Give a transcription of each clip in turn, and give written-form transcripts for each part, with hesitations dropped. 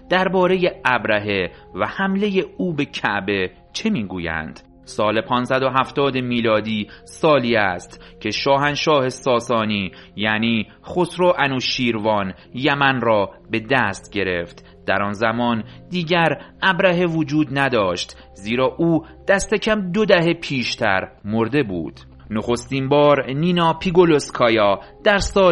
درباره ابرهه و حمله او به کعبه چه میگویند؟ سال 570 میلادی سالی است که شاهنشاه ساسانی یعنی خسرو انوشیروان یمن را به دست گرفت. در آن زمان دیگر ابرهه وجود نداشت، زیرا او دست کم 2 دهه پیشتر مرده بود. نخستین بار نینا پیگولوسکایا در سال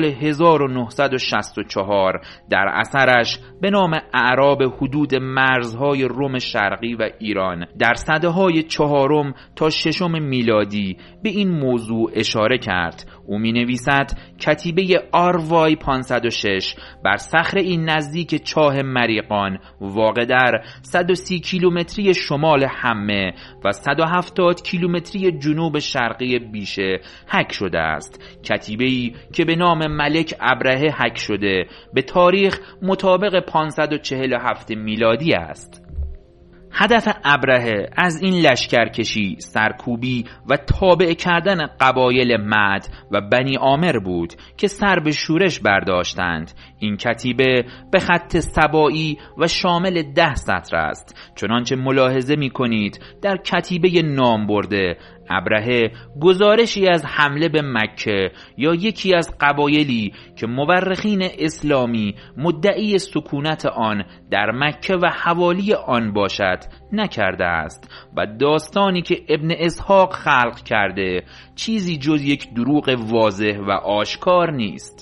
1964 در اثرش به نام اعراب حدود مرزهای روم شرقی و ایران در سده‌های 4 تا 6 میلادی به این موضوع اشاره کرد. او می نویسد کتیبه آروای 506 بر صخره این نزدیک چاه مریقان واقع در 130 کیلومتری شمال حمه و 170 کیلومتری جنوب شرقی بیشه حک شده است. کتیبه‌ای که به نام ملک ابرهه حک شده به تاریخ مطابق 547 میلادی است. هدف ابرهه از این لشکرکشی سرکوبی و تابع کردن قبایل مد و بنی عامر بود که سر به شورش برداشتند. این کتیبه به خط سبائی و شامل 10 سطر است. چنانچه ملاحظه می کنید در کتیبه نام برده ابرهه گزارشی از حمله به مکه یا یکی از قبایلی که مورخین اسلامی مدعی سکونت آن در مکه و حوالی آن باشد نکرده است و داستانی که ابن اسحاق خلق کرده چیزی جز یک دروغ واضح و آشکار نیست.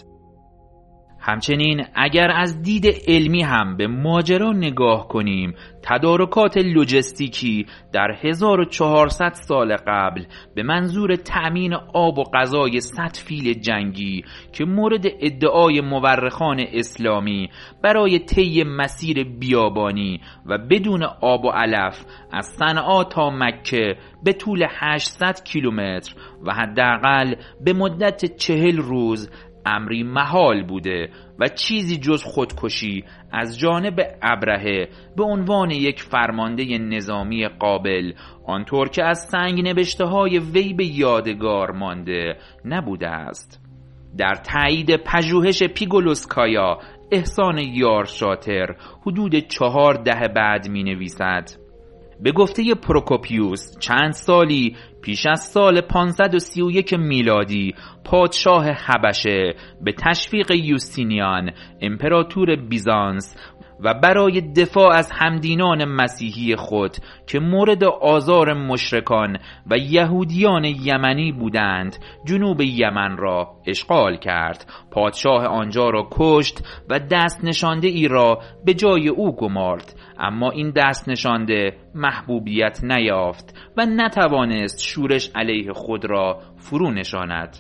همچنین اگر از دید علمی هم به ماجرا نگاه کنیم، تدارکات لوجستیکی در 1400 سال قبل به منظور تأمین آب و غذای 100 فیل جنگی که مورد ادعای مورخان اسلامی برای طی مسیر بیابانی و بدون آب و علف از صنعا تا مکه به طول 800 کیلومتر و حداقل به مدت 40 روز امری محال بوده و چیزی جز خودکشی از جانب ابرهه به عنوان یک فرمانده نظامی قابل آنطور که از سنگ نبشته های وی به یادگار مانده نبوده است. در تایید پژوهش پیگولوسکایا احسان یارشاتر حدود 4 دهه بعد می نویسد به گفته پروکوپیوس چند سالی پیش از سال 531 میلادی پادشاه حبشه به تشویق یوستینیان امپراتور بیزانس و برای دفاع از همدینان مسیحی خود که مورد آزار مشرکان و یهودیان یمنی بودند جنوب یمن را اشغال کرد. پادشاه آنجا را کشت و دست نشانده ای را به جای او گمارد، اما این دست نشانده محبوبیت نیافت و نتوانست شورش علیه خود را فرو نشاند.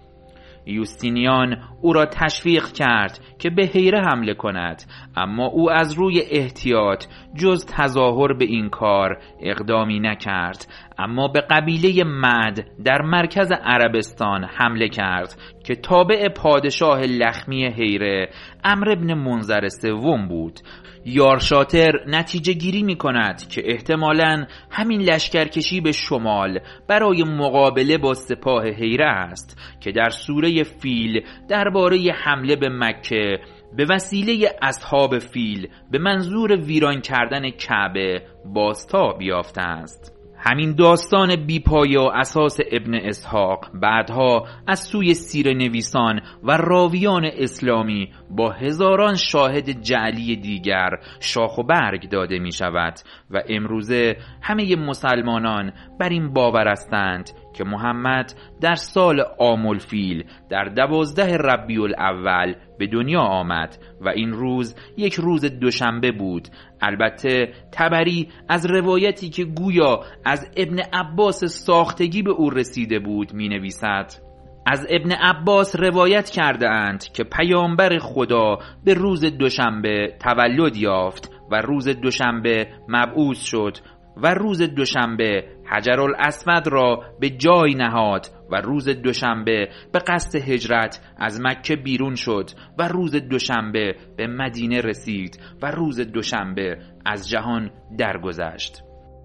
یوستینیان او را تشویق کرد که به هیره حمله کند، اما او از روی احتیاط جز تظاهر به این کار اقدامی نکرد، اما به قبیله مد در مرکز عربستان حمله کرد که تابع پادشاه لخمی هیره عمرو بن منذر سوم بود. یارشاتر نتیجه گیری می کند که احتمالاً همین لشکرکشی به شمال برای مقابله با سپاه هیره است که در سوره فیل درباره حمله به مکه به وسیله اصحاب فیل به منظور ویران کردن کعبه بازتاب یافته است. همین داستان بی‌پایه و اساس ابن اسحاق بعدها از سوی سیره نویسان و راویان اسلامی با هزاران شاهد جعلی دیگر شاخ و برگ داده می شود و امروزه همه مسلمانان بر این باور هستند که محمد در سال عام الفیل در 12 ربیع الاول به دنیا آمد و این روز یک روز دوشنبه بود. البته طبری از روایتی که گویا از ابن عباس ساختگی به او رسیده بود می نویسد: از ابن عباس روایت کرده اند که پیامبر خدا به روز دوشنبه تولد یافت و روز دوشنبه مبعوث شد و روز دوشنبه حجرالاسود را به جای نهاد و روز دوشنبه به قصد هجرت از مکه بیرون شد و روز دوشنبه به مدینه رسید و روز دوشنبه از جهان درگذشت.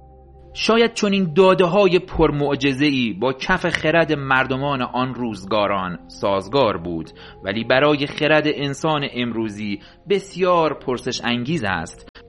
شاید چون این داده های پرمعجزه‌ای با کف خرد مردمان آن روزگاران سازگار بود، ولی برای خرد انسان امروزی بسیار پرسش انگیز است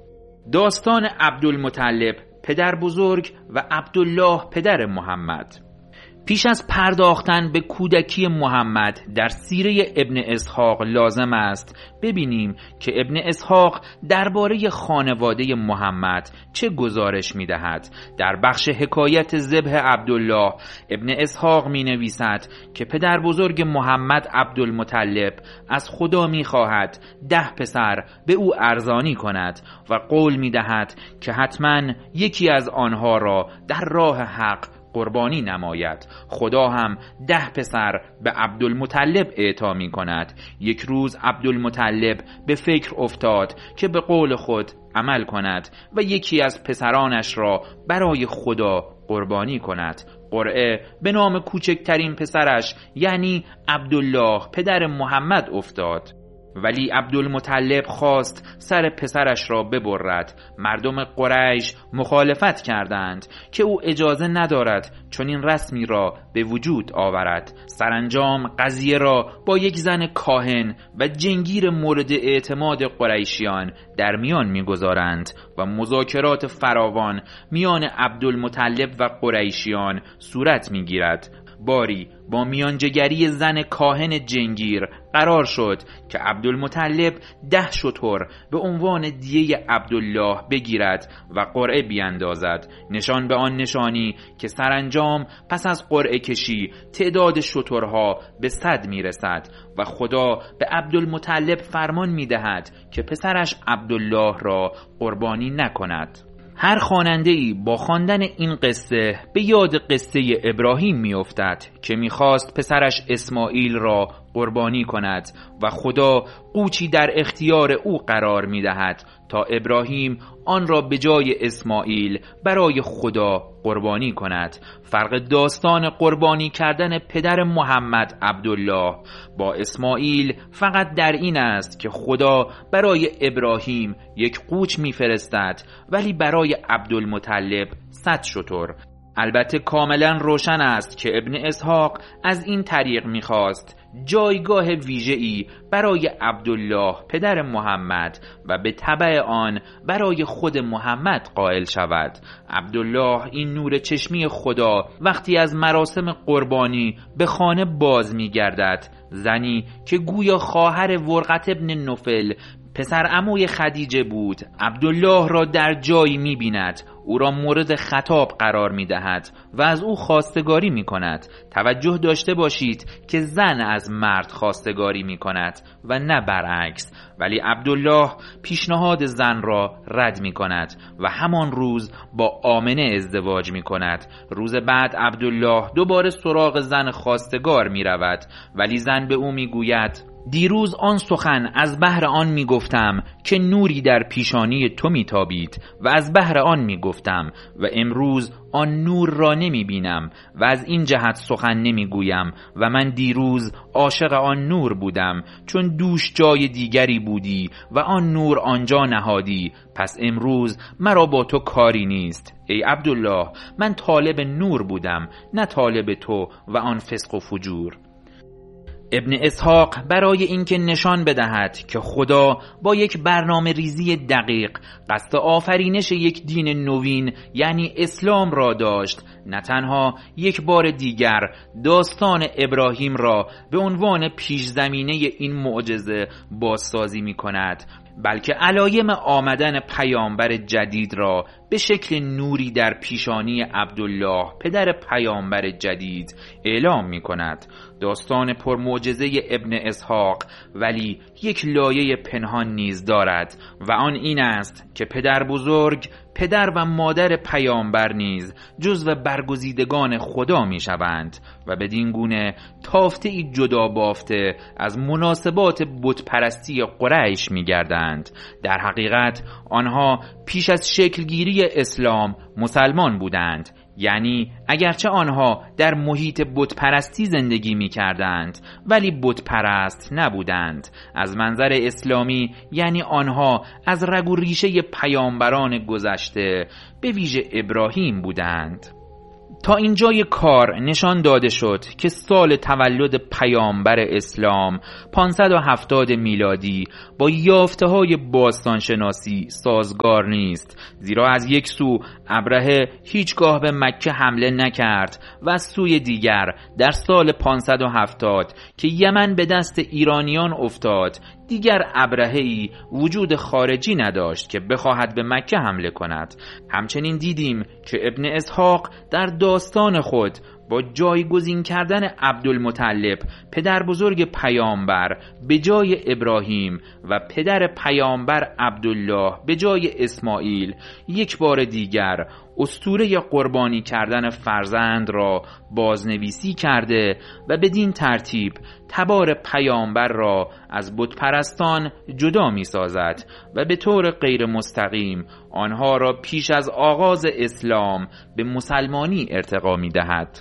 داستان عبدالمطلب پدر بزرگ و عبدالله پدر محمد. پیش از پرداختن به کودکی محمد در سیره ابن اسحاق لازم است ببینیم که ابن اسحاق درباره خانواده محمد چه گزارش می‌دهد. در بخش حکایت ذبح عبدالله ابن اسحاق می‌نویسد که پدر بزرگ محمد عبدالمطلب از خدا می‌خواهد 10 پسر به او ارزانی کند و قول می‌دهد که حتماً یکی از آنها را در راه حق قربانی نماید. خدا هم 10 پسر به عبدالمطلب اعطا می کند. یک روز عبدالمطلب به فکر افتاد که به قول خود عمل کند و یکی از پسرانش را برای خدا قربانی کند. قرعه به نام کوچکترین پسرش یعنی عبدالله پدر محمد افتاد، ولی عبدالمطلب خواست سر پسرش را ببرد. مردم قریش مخالفت کردند که او اجازه ندارد چون این رسمی را به وجود آورد. سرانجام قضیه را با یک زن کاهن و جنگیر مورد اعتماد قریشیان در میان میگذارند و مذاکرات فراوان میان عبدالمطلب و قریشیان صورت میگیرد. باری با میانجگری زن کاهن جنگیر قرار شد که عبدالمطلب 10 شتر به عنوان دیه عبدالله بگیرد و قرعه بیاندازد. نشان به آن نشانی که سرانجام پس از قرعه کشی تعداد شترها به 100 میرسد و خدا به عبدالمطلب فرمان میدهد که پسرش عبدالله را قربانی نکند. هر خواننده‌ای با خواندن این قصه به یاد قصه ابراهیم میافتد که میخواست پسرش اسماعیل را قربانی کند و خدا قوچی در اختیار او قرار میدهد تا ابراهیم آن را به جای اسماعیل برای خدا قربانی کند. فرق داستان قربانی کردن پدر محمد عبدالله با اسماعیل فقط در این است که خدا برای ابراهیم یک قوچ میفرستد ولی برای عبدالمطلب 100 شتر. البته کاملا روشن است که ابن اسحاق از این طریق میخواست جایگاه ویژه‌ای برای عبدالله پدر محمد و به تبع آن برای خود محمد قائل شود. عبدالله این نور چشمی خدا وقتی از مراسم قربانی به خانه باز می‌گردد، زنی که گویا خواهر ورقت ابن نوفل پسر عموی خدیجه بود عبدالله را در جایی می‌بیند، او را مورد خطاب قرار می‌دهد و از او خواستگاری می‌کند. توجه داشته باشید که زن از مرد خواستگاری می‌کند و نه برعکس، ولی عبدالله پیشنهاد زن را رد می‌کند و همان روز با آمنه ازدواج می‌کند. روز بعد عبدالله دوباره سراغ زن خواستگار می‌رود، ولی زن به او می‌گوید دیروز آن سخن از بهر آن میگفتم که نوری در پیشانی تو میتابید و از بهر آن میگفتم و امروز آن نور را نمیبینم و از این جهت سخن نمیگویم و من دیروز عاشق آن نور بودم چون دوش جای دیگری بودی و آن نور آنجا نهادی، پس امروز مرا با تو کاری نیست. ای عبدالله، من طالب نور بودم نه طالب تو و آن فسق و فجور. ابن اسحاق برای اینکه نشان بدهد که خدا با یک برنامه ریزی دقیق قصد آفرینش یک دین نوین یعنی اسلام را داشت، نه تنها یک بار دیگر داستان ابراهیم را به عنوان پیش زمینه این معجزه بازسازی می کند، بلکه علایم آمدن پیامبر جدید را به شکل نوری در پیشانی عبدالله پدر پیامبر جدید اعلام می کند. داستان پرمعجزه ابن اسحاق ولی یک لایه پنهان نیز دارد و آن این است که پدر بزرگ، پدر و مادر پیامبر نیز جزو برگزیدگان خدا می شوند و بدین گونه تافته‌ای جدا بافته از مناسبات بتپرستی قریش می گردند. در حقیقت آنها پیش از شکلگیری اسلام مسلمان بودند، یعنی اگرچه آنها در محیط بتپرستی زندگی می کردند ولی بتپرست نبودند. از منظر اسلامی یعنی آنها از رگ و ریشه پیامبران گذشته به ویژه ابراهیم بودند. تا اینجای کار نشان داده شد که سال تولد پیامبر اسلام 570 میلادی با یافته‌های باستانشناسی سازگار نیست، زیرا از یک سو ابرهه هیچگاه به مکه حمله نکرد و از سوی دیگر در سال 570 که یمن به دست ایرانیان افتاد دیگر ابرهه‌ای وجود خارجی نداشت که بخواهد به مکه حمله کند. همچنین دیدیم که ابن اسحاق در داستان خود با جایگزین کردن عبدالمطلب پدر بزرگ پیامبر به جای ابراهیم و پدر پیامبر عبدالله به جای اسماعیل یک بار دیگر اسطوره قربانی کردن فرزند را بازنویسی کرده و بدین ترتیب تبار پیامبر را از بت پرستان جدا می سازد و به طور غیر مستقیم آنها را پیش از آغاز اسلام به مسلمانی ارتقا می دهد.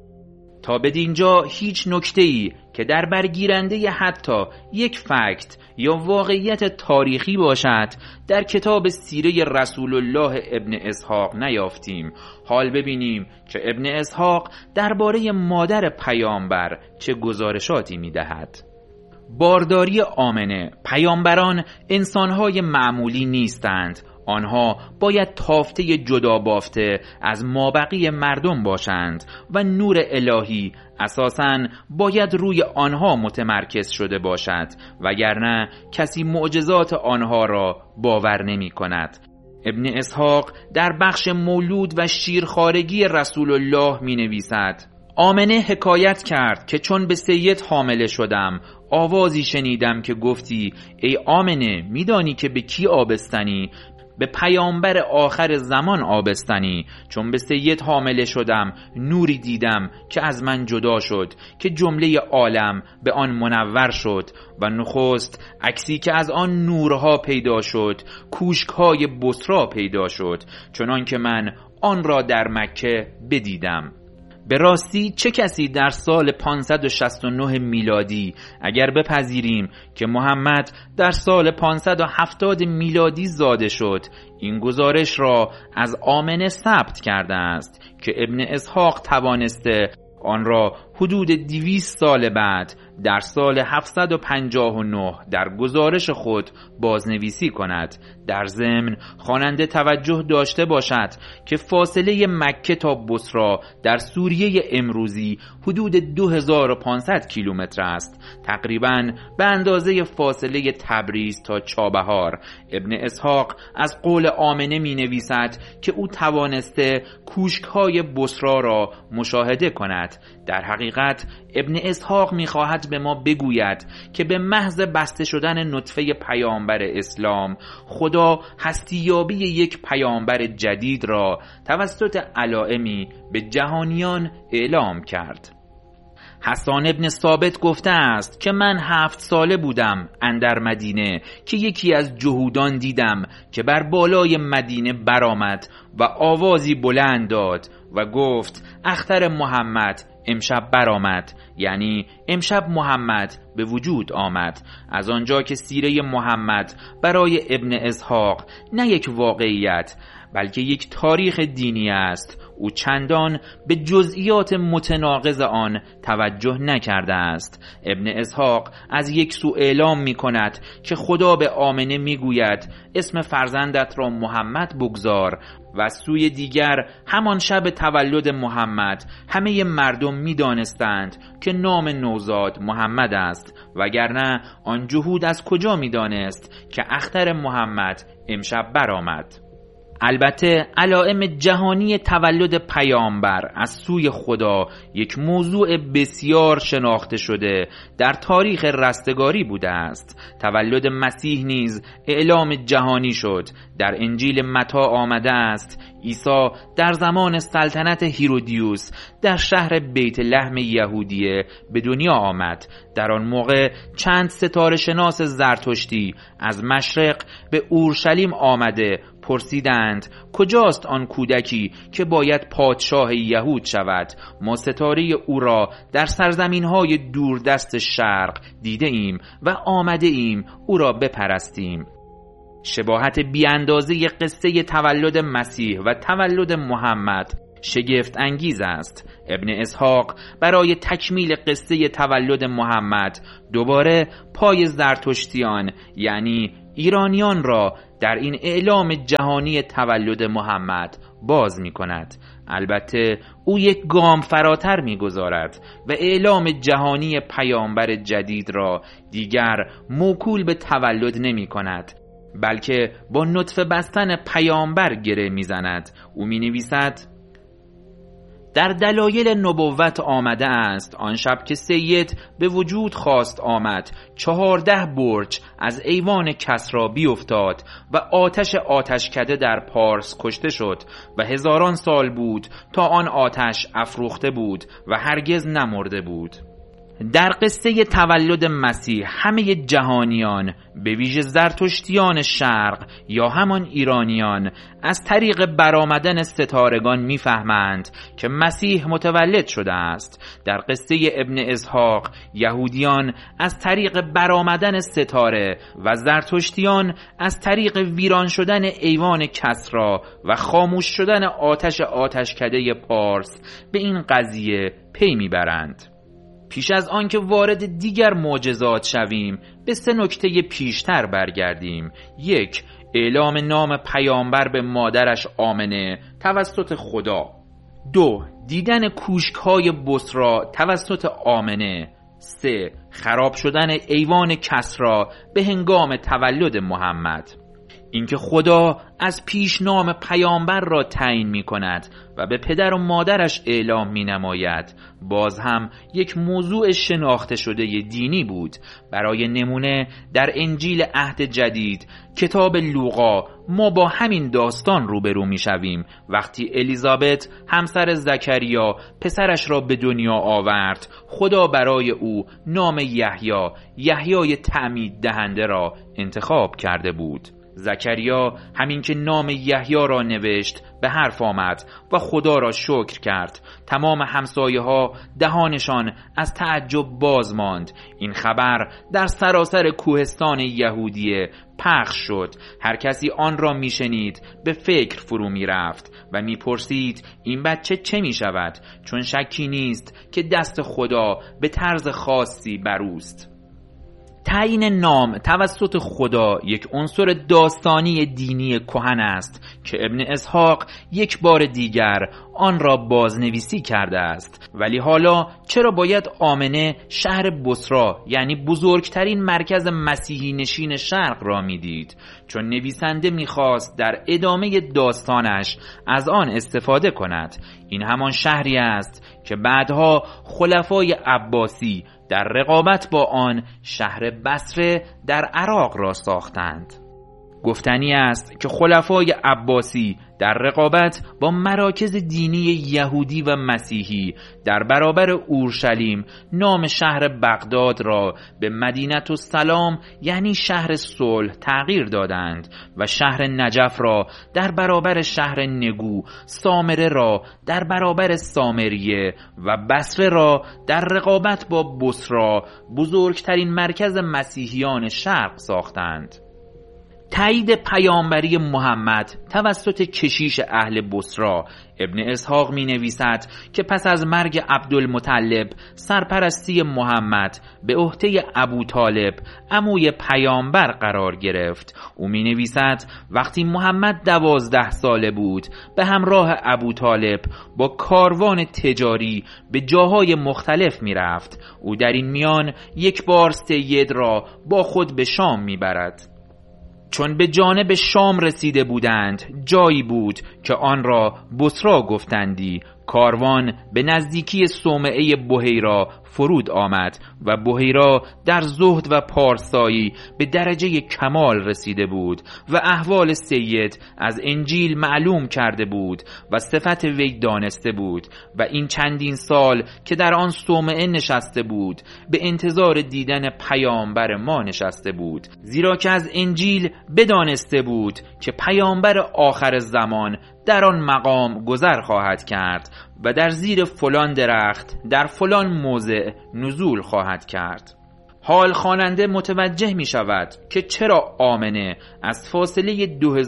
تا بدینجا هیچ نکته‌ای که در برگیرنده حتی یک فکت یا واقعیت تاریخی باشد در کتاب سیره رسول الله ابن اسحاق نیافتیم. حال ببینیم که ابن اسحاق درباره مادر پیامبر چه گزارشاتی می‌دهد. بارداری آمنه: پیامبران انسان‌های معمولی نیستند. آنها باید تافته جدا بافته از مابقی مردم باشند و نور الهی اساساً باید روی آنها متمرکز شده باشد، وگرنه کسی معجزات آنها را باور نمی کند. ابن اسحاق در بخش مولود و شیرخوارگی رسول الله می نویسد: آمنه حکایت کرد که چون به سید حامله شدم آوازی شنیدم که گفتی ای آمنه میدانی که به کی آبستنی؟ به پیامبر آخر زمان آبستنی. چون به سید حامله شدم نوری دیدم که از من جدا شد که جمله عالم به آن منور شد و نخست عکسی که از آن نورها پیدا شد کوشک‌های بصرا پیدا شد، چنان که من آن را در مکه بدیدم. به راستی چه کسی در سال 569 میلادی اگر بپذیریم که محمد در سال 570 میلادی زاده شد این گزارش را از آمنه ثبت کرده است که ابن اسحاق توانسته آن را حدود 200 سال بعد در سال 759 در گزارش خود بازنویسی کند. در ضمن خواننده توجه داشته باشد که فاصله مکه تا بصرا در سوریه امروزی حدود 2500 کیلومتر است، تقریباً به اندازه فاصله تبریز تا چابهار. ابن اسحاق از قول آمنه می نویسد که او توانسته کوشک‌های بصرا را مشاهده کند. در حقیقت ابن اسحاق می‌خواهد به ما بگوید که به محض بسته شدن نطفه پیامبر اسلام خدا هستیابی یک پیامبر جدید را توسط علائمی به جهانیان اعلام کرد. حسان ابن ثابت گفته است که من 7 ساله بودم اندر مدینه که یکی از جهودان دیدم که بر بالای مدینه برآمد و آوازی بلند داد و گفت اختر محمد امشب برآمد، یعنی امشب محمد به وجود آمد. از آنجا که سیره محمد برای ابن اسحاق نه یک واقعیت بلکه یک تاریخ دینی است، او چندان به جزئیات متناقض آن توجه نکرده است. ابن اسحاق از یک سو اعلام می کند که خدا به آمنه می گوید اسم فرزندت را محمد بگذار و از سوی دیگر همان شب تولد محمد همه مردم می دانستند که نام نوزاد محمد است، وگرنه آن جهود از کجا می دانست که اختر محمد امشب برآمد. البته علائم جهانی تولد پیامبر از سوی خدا یک موضوع بسیار شناخته شده در تاریخ رستگاری بوده است. تولد مسیح نیز اعلام جهانی شد. در انجیل متی آمده است عیسی در زمان سلطنت هیرودیوس در شهر بیت لحم یهودیه به دنیا آمد. در آن موقع چند ستاره شناس زرتشتی از مشرق به اورشلیم آمده پرسیدند کجاست آن کودکی که باید پادشاه یهود شود؟ ما ستاره او را در سرزمین‌های دوردست شرق دیده ایم و آمده ایم او را بپرستیم. شباهت بیاندازه قصه تولد مسیح و تولد محمد شگفت انگیز است. ابن اسحاق برای تکمیل قصه تولد محمد دوباره پای زرتشتیان یعنی ایرانیان را در این اعلام جهانی تولد محمد باز می کند. البته او یک گام فراتر می گذارد و اعلام جهانی پیامبر جدید را دیگر موکول به تولد نمی کند، بلکه با نطفه بستن پیامبر گره می زند. او می نویسد: در دلایل نبوت آمده است آن شب که سید به وجود خواست آمد 14 برج از ایوان کسری بیفتاد و آتشکده در پارس کشته شد و هزاران سال بود تا آن آتش افروخته بود و هرگز نمرده بود. در قصه تولد مسیح همه جهانیان به ویژه زرتشتیان شرق یا همان ایرانیان از طریق برآمدن ستارگان میفهمند که مسیح متولد شده است. در قصه ابن اسحاق یهودیان از طریق برآمدن ستاره و زرتشتیان از طریق ویران شدن ایوان کسری و خاموش شدن آتشکده پارس به این قضیه پی میبرند. پیش از آن که وارد دیگر معجزات شویم به 3 نکته پیشتر برگردیم. 1. اعلام نام پیامبر به مادرش آمنه توسط خدا. 2. دیدن کوشک‌های بصری توسط آمنه. 3. خراب شدن ایوان کسری به هنگام تولد محمد. اینکه خدا از پیش نام پیامبر را تعیین می کند و به پدر و مادرش اعلام می نماید باز هم یک موضوع شناخته شده دینی بود. برای نمونه در انجیل عهد جدید کتاب لوقا ما با همین داستان روبرو می شویم. وقتی الیزابت همسر زکریا پسرش را به دنیا آورد خدا برای او نام یحیای تعمید دهنده را انتخاب کرده بود. زکریا همین که نام یحیی را نوشت به حرف آمد و خدا را شکر کرد. تمام همسایه ها دهانشان از تعجب باز ماند. این خبر در سراسر کوهستان یهودیه پخش شد. هر کسی آن را میشنید به فکر فرو می رفت و می پرسید این بچه چه می شود، چون شکی نیست که دست خدا به طرز خاصی بر اوست. تعیین نام توسط خدا یک عنصر داستانی دینی کهن است که ابن اسحاق یک بار دیگر آن را بازنویسی کرده است. ولی حالا چرا باید آمنه شهر بصری یعنی بزرگترین مرکز مسیحی نشین شرق را میدید؟ چون نویسنده میخواست در ادامه داستانش از آن استفاده کند. این همان شهری است که بعدها خلفای عباسی در رقابت با آن شهر بصره در عراق را ساختند. گفتنی است که خلفای عباسی در رقابت با مراکز دینی یهودی و مسیحی در برابر اورشلیم نام شهر بغداد را به مدینه السلام یعنی شهر صلح تغییر دادند و شهر نجف را در برابر شهر نگو، سامره را در برابر سامریه و بصره را در رقابت با بصری بزرگترین مرکز مسیحیان شرق ساختند. تایید پیامبری محمد توسط کشیش اهل بصری ابن اسحاق می نویسد که پس از مرگ عبدالمطلب سرپرستی محمد به عهده ابوطالب عموی پیامبر قرار گرفت. او می نویسد وقتی محمد 12 ساله بود به همراه ابوطالب با کاروان تجاری به جاهای مختلف می رفت. او در این میان یک بار سید را با خود به شام می برد. چون به جانب شام رسیده بودند جایی بود که آن را بصری گفتندی. کاروان به نزدیکی صومعه بحیرا فرود آمد و بحیرا در زهد و پارسایی به درجه کمال رسیده بود و احوال سید از انجیل معلوم کرده بود و صفت وی دانسته بود و این چندین سال که در آن صومعه نشسته بود به انتظار دیدن پیامبر ما نشسته بود، زیرا که از انجیل بدانسته بود که پیامبر آخر زمان در آن مقام گذر خواهد کرد و در زیر فلان درخت در فلان موضع نزول خواهد کرد. حال خواننده متوجه می شود که چرا آمنه از فاصله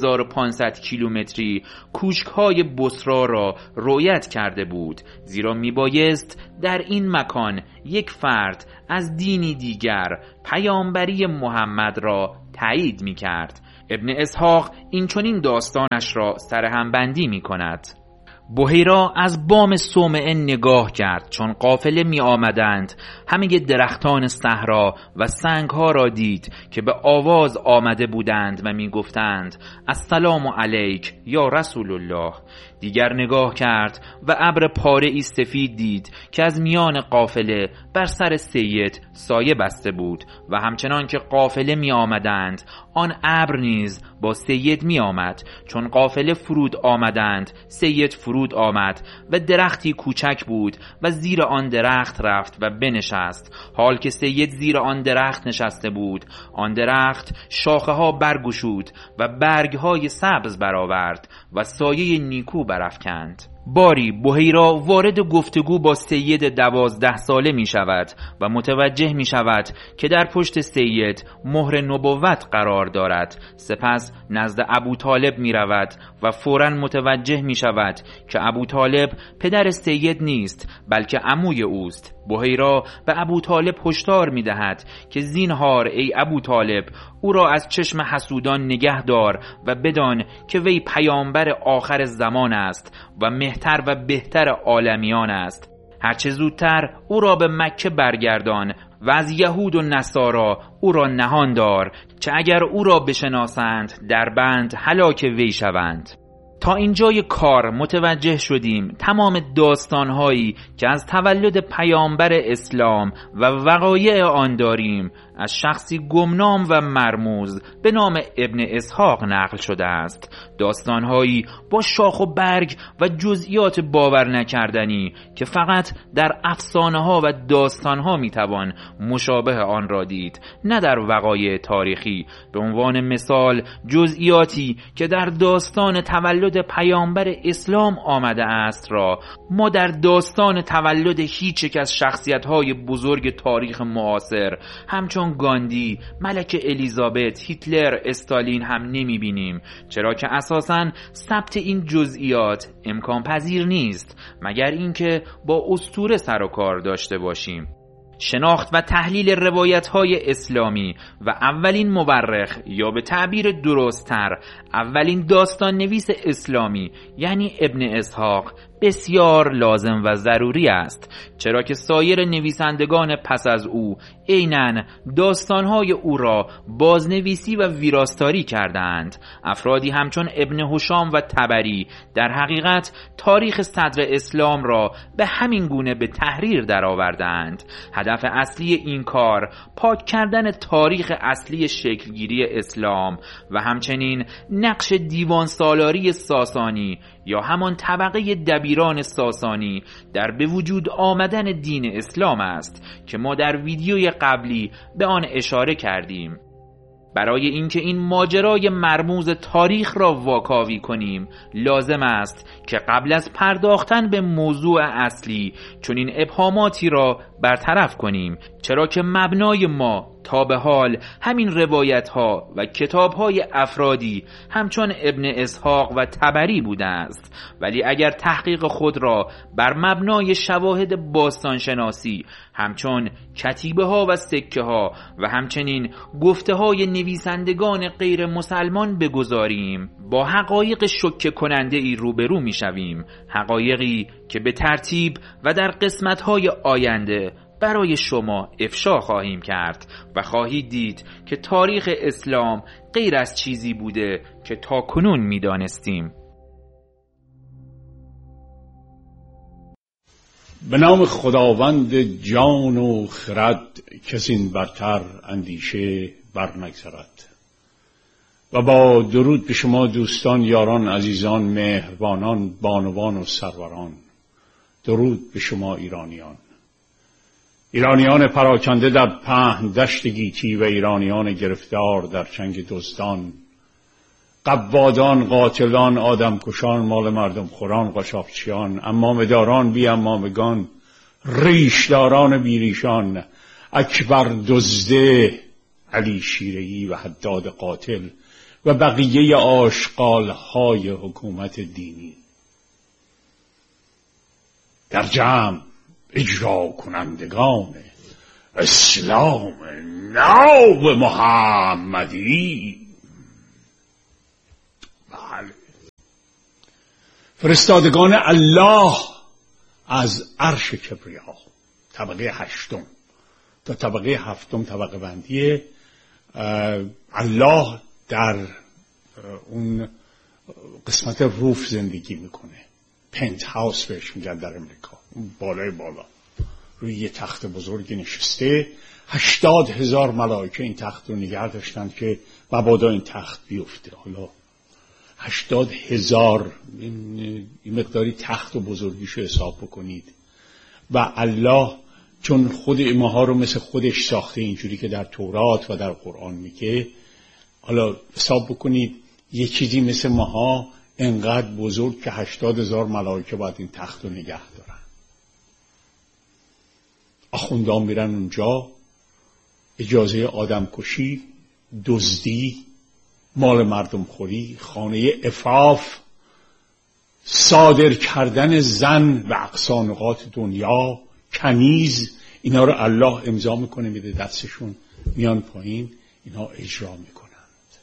2500 کیلومتری کوشک‌های بصرا را رؤیت کرده بود، زیرا می بایست در این مکان یک فرد از دینی دیگر پیامبری محمد را تایید می کرد. ابن اسحاق این چنین داستانش را سرهم بندی می کند: بحیرا از بام صومعه نگاه کرد چون قافله می آمدند، همه درختان صحرا و سنگ ها را دید که به آواز آمده بودند و می گفتند السلام علیک یا رسول الله. دیگر نگاه کرد و ابر پاره‌ای سفید دید که از میان قافله بر سر سید سایه بسته بود و همچنان که قافله می آمدند آن ابر نیز با سید می آمد. چون قافله فرود آمدند سید فرود آمد و درختی کوچک بود و زیر آن درخت رفت و بنشست. حال که سید زیر آن درخت نشسته بود آن درخت شاخه ها برگشود و برگ های سبز برآورد و سایه نیکو برافکند. باری بحیرا وارد گفتگو با سید 12 ساله می شود و متوجه می شود که در پشت سید مهر نبوت قرار دارد. سپس نزد ابو طالب می رود و فوراً متوجه می شود که ابو طالب پدر سید نیست بلکه عموی اوست. بحیرا به ابو طالب هشدار می دهد که زینهار ای ابو طالب او را از چشم حسودان نگه دار و بدان که وی پیامبر آخر زمان است و مهتر و بهتر عالمیان است. هرچه زودتر او را به مکه برگردان و از یهود و نصارا او را نهان دار، چه اگر او را بشناسند در بند هلاک وی شوند. تا اینجای کار متوجه شدیم تمام داستانهایی که از تولد پیامبر اسلام و وقایع آن داریم از شخصی گمنام و مرموز به نام ابن اسحاق نقل شده است. داستانهایی با شاخ و برگ و جزئیات باور نکردنی که فقط در افسانه ها و داستان ها میتوان مشابه آن را دید، نه در وقایع تاریخی. به عنوان مثال جزئیاتی که در داستان تولد پیامبر اسلام آمده است را ما در داستان تولد هیچ یک از شخصیت های بزرگ تاریخ معاصر همچون گاندی، ملکه الیزابت، هیتلر، استالین هم نمی بینیم، چرا که اساساً ثبت این جزئیات امکان پذیر نیست مگر اینکه با اسطوره سر و کار داشته باشیم. شناخت و تحلیل روایت‌های اسلامی و اولین مورخ یا به تعبیر درست‌تر اولین داستان نویس اسلامی یعنی ابن اسحاق بسیار لازم و ضروری است، چرا که سایر نویسندگان پس از او عیناً داستانهای او را بازنویسی و ویراستاری کردند. افرادی همچون ابن هشام و طبری در حقیقت تاریخ صدر اسلام را به همین گونه به تحریر درآوردند. هدف اصلی این کار پاک کردن تاریخ اصلی شکلگیری اسلام و همچنین نقش دیوان سالاری ساسانی یا همان طبقه دبیران ساسانی در به وجود آمدن دین اسلام است که ما در ویدیوی قبلی به آن اشاره کردیم. برای اینکه این ماجرای مرموز تاریخ را واکاوی کنیم لازم است که قبل از پرداختن به موضوع اصلی چنین ابهاماتی را برطرف کنیم، چرا که مبنای ما تا به حال همین روایت ها و کتاب های افرادی همچون ابن اسحاق و طبری بوده است. ولی اگر تحقیق خود را بر مبنای شواهد باستانشناسی همچون کتیبه ها و سکه ها و همچنین گفته های نویسندگان غیر مسلمان بگذاریم با حقایق شوکه کننده ای روبرو می شویم، حقایقی که به ترتیب و در قسمت های آینده برای شما افشا خواهیم کرد و خواهید دید که تاریخ اسلام غیر از چیزی بوده که تا کنون می دانستیم. به نام خداوند جان و خرد کسی برتر اندیشه بر نگذرد. و با درود به شما دوستان، یاران، عزیزان، مهربانان، بانوان و سروران، درود به شما ایرانیان پراکنده در پهن دشت گیتی و ایرانیان گرفتار در چنگ دزدان، قوادان، قاتلان، آدمکشان، مال مردم خوران، قاچاقچیان، عمامه‌داران، بی عمامگان، ریشداران بی ریشان، اکبر دزده، علی شیرهی و حداد قاتل و بقیه آشغال‌های حکومت دینی در جمع اجرا کنندگان اسلام نو محمدی. بله، فرستادگان الله از عرش کبریا، طبقه 8 تا طبقه 7 طبقه بندی الله در اون قسمت روف زندگی میکنه. پنت هاوس بهش میگن در امریکا، اون بالای بالا روی یه تخت بزرگی نشسته. 80,000 ملائکه این تخت رو نگه داشتن که مبادا این تخت بیفته. حالا 80,000 این مقداری تخت و بزرگیشو حساب بکنید. و الله چون خود ماها رو مثل خودش ساخته، اینجوری که در تورات و در قرآن میگه، حالا حساب بکنید یه چیزی مثل ماها انقدر بزرگ که 80,000 ملائکه باید این تخت رو نگه دارن. آخوندان میرن اونجا، اجازه آدم کشی، دزدی، مال مردم خوری، خانه عفاف، صادر کردن زن و اقصا نقاط دنیا، کنیز، اینا رو الله امضا میکنه، میده دستشون، میان پایین اینا اجرا میکنند.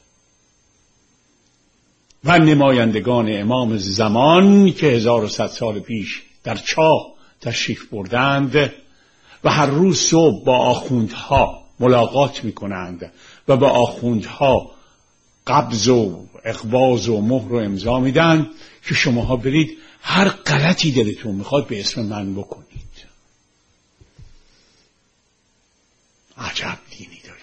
و نمایندگان امام زمان که 1100 سال پیش در چاه تشریف بردند و هر روز صبح با آخوندها ملاقات میکنند و با آخوندها قبض و اقباض و مهر و امضا میدن که شماها برید هر غلطی دلتون میخواد به اسم من بکنید. عجب دینی داریم.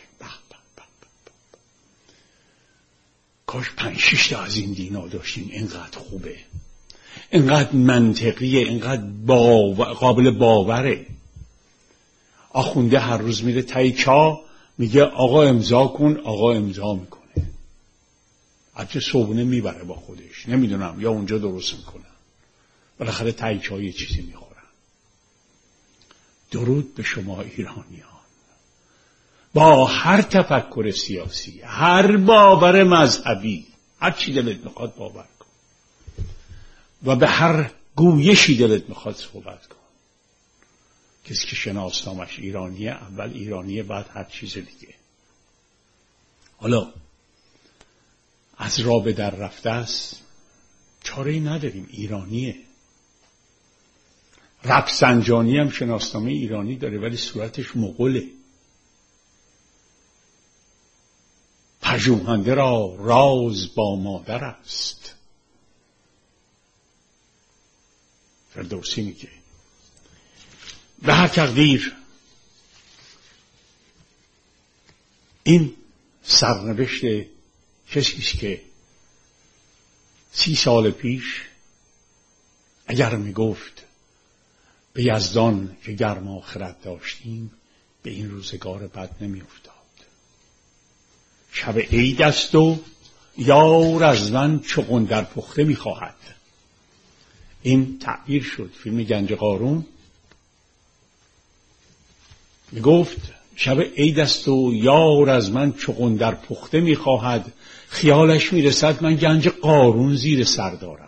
کاش 5-6 تا از این دینا داشتیم. اینقدر خوبه، اینقدر منطقیه، اینقدر قابل باوره. آخونده هر روز میره تایچا، میگه آقا امضا کن، آقا امضا میکنه. البته صبحونه میبره با خودش، نمیدونم یا اونجا درست میکنن، بالاخره تایچا یه چیزی میخورن. درود به شما ایرانیان، با هر تفکر سیاسی، هر باور مذهبی، هر چی دلت میخواد باور کن و به هر گویشی دلت میخواد صحبت کن. کسی که شناسنامش ایرانیه، اول ایرانیه، بعد هر چیز دیگه. حالا از راه به در رفته است، چاره‌ای نداریم، ایرانیه. رفسنجانی هم شناسنامه ایرانی داره ولی صورتش مغوله. پژوهنده را راز با مادر است. فردوسی میگه. به هر تقدیر این سرنوشت کسیست که 30 سال پیش اگر میگفت به یزدان که گرم آخرت داشتیم به این روزگار بد نمیافتاد. شب عید است و یار از من چغن در پخته میخواهد. این تعبیر شد. فیلم گنج قارون میگفت شب عید است و یار از من چغن در پخته میخواهد، خیالش میرسد من گنج قارون زیر سر دارم.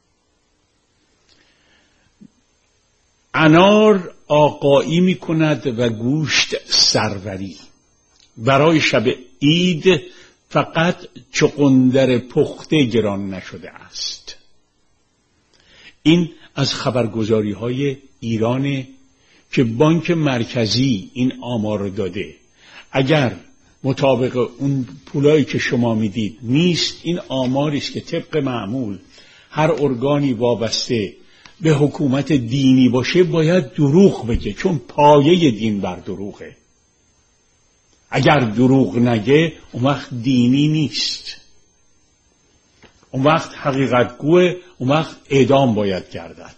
انار آقایی میکند و گوشت سروری. برای شب عید فقط چغندر پخته گران نشده است. این از خبرگزاری های ایرانه که بانک مرکزی این آمار داده. اگر مطابق اون پولایی که شما میدید نیست، این آماری است که طبق معمول هر ارگانی وابسته به حکومت دینی باشه باید دروغ بگه، چون پایه دین بر دروغه. اگر دروغ نگه اون وقت دینی نیست، اون وقت حقیقت گوه، اون وقت اعدام باید گردد.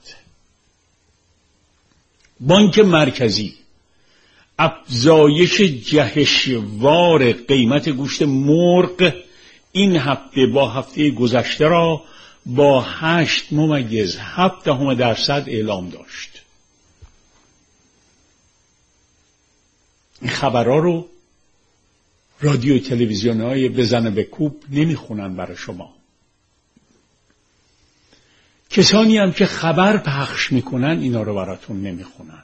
بانک مرکزی افزایش جهشوار قیمت گوشت مرغ این هفته با هفته گذشته را با 8.7% اعلام داشت. این خبرها رو رادیو تلویزیون‌های بزن به کوب نمیخونن برای شما. کسانی هم که خبر پخش میکنن اینا رو براتون نمیخونن.